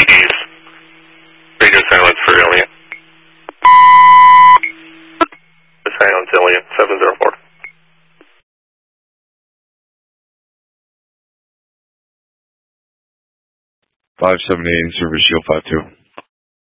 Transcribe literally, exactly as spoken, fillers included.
Keys. Radio silence for Alien. Silence Alien, seven zero four. five seven eight, service shield five two.